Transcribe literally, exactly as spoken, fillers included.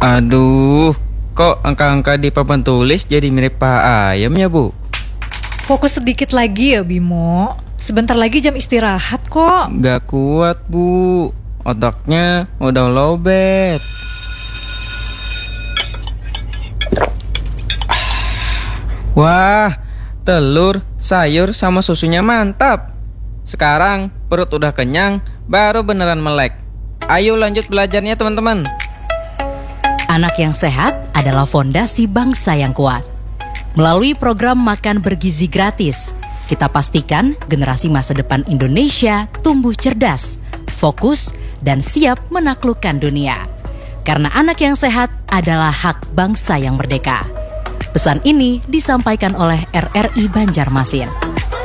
Aduh, kok angka-angka di papan tulis jadi mirip Pak Ayam ya, Bu? Fokus sedikit lagi ya, Bimo. Sebentar lagi jam istirahat kok. Gak kuat, Bu. Otaknya udah lowbat. Wah, telur, sayur, sama susunya mantap. Sekarang perut udah kenyang, baru beneran melek. Ayo lanjut belajarnya, teman-teman. Anak yang sehat adalah fondasi bangsa yang kuat. Melalui program Makan Bergizi Gratis, kita pastikan generasi masa depan Indonesia tumbuh cerdas, fokus, dan siap menaklukkan dunia. Karena anak yang sehat adalah hak bangsa yang merdeka. Pesan ini disampaikan oleh R R I Banjarmasin.